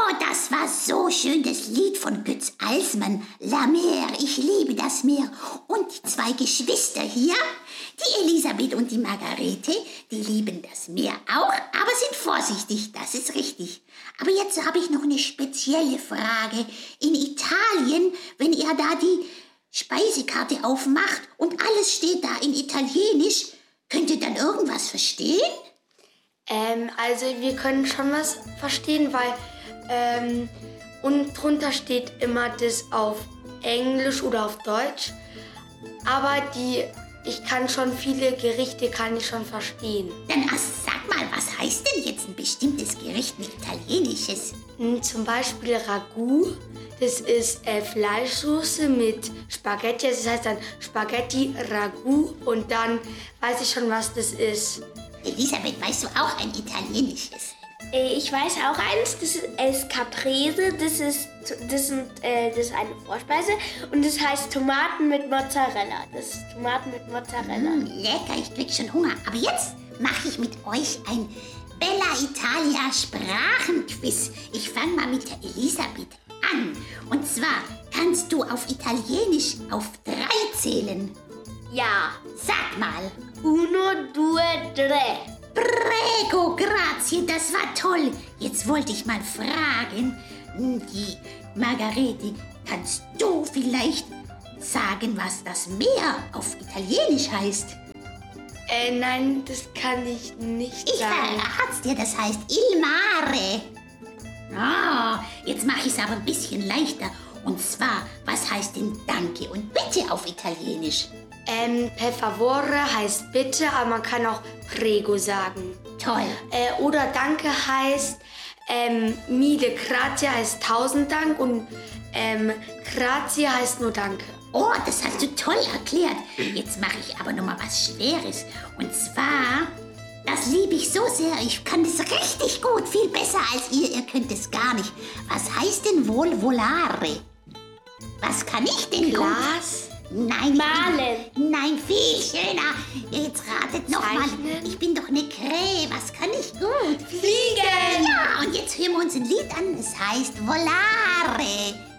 Oh, das war so schön, das Lied von Götz Alsmann. La Mer, ich liebe das Meer. Und die zwei Geschwister hier, die Elisabeth und die Margarete, die lieben das Meer auch, aber sind vorsichtig, das ist richtig. Aber jetzt habe ich noch eine spezielle Frage. In Italien, wenn ihr da die Speisekarte aufmacht und alles steht da in Italienisch, könnt ihr dann irgendwas verstehen? Also wir können schon was verstehen, weil und drunter steht immer das auf Englisch oder auf Deutsch. Aber ich kann schon viele Gerichte kann ich schon verstehen. Dann sag mal, was heißt denn jetzt ein bestimmtes Gericht mit Italienisches? Zum Beispiel Ragout, das ist Fleischsoße mit Spaghetti. Das heißt dann Spaghetti Ragout und dann weiß ich schon, was das ist. Elisabeth, weißt du auch ein italienisches? Ich weiß auch eins, das ist Caprese, das ist eine Vorspeise und das heißt Tomaten mit Mozzarella. Das ist Tomaten mit Mozzarella. Lecker, ich krieg schon Hunger. Aber jetzt mache ich mit euch ein Bella Italia Sprachenquiz. Ich fange mal mit der Elisabeth an. Und zwar kannst du auf Italienisch auf 3 zählen. Ja. Sag mal. 1, 2, 3. Prego, grazie, das war toll. Jetzt wollte ich mal fragen, die Margarete, kannst du vielleicht sagen, was das Meer auf Italienisch heißt? Nein, das kann ich nicht Ich sagen. verrat's dir, das heißt Il Mare. Jetzt mache ich es aber ein bisschen leichter. Und zwar, was heißt denn Danke und Bitte auf Italienisch? Per favore heißt bitte, aber man kann auch prego sagen. Toll. Oder Danke heißt, mille grazie heißt 1000 Dank und grazie heißt nur Danke. Oh, das hast du toll erklärt. Jetzt mache ich aber noch mal was Schweres. Und zwar, das liebe ich so sehr. Ich kann das richtig gut, viel besser als ihr. Ihr könnt es gar nicht. Was heißt denn wohl volare? Was kann ich denn gut? Glas? Nein, Malen. Nein, viel schöner. Jetzt ratet noch mal. Zeichnen? Ich bin doch eine Krähe. Was kann ich gut? Fliegen! Ja, und jetzt hören wir uns ein Lied an. Es heißt Volare.